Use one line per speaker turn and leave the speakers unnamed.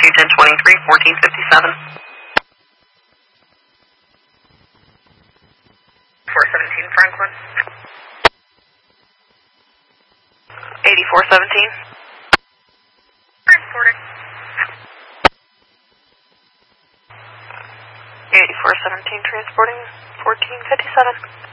1023, 1457. 417 Franklin. 8417. Transporting. 8417 transporting 1457.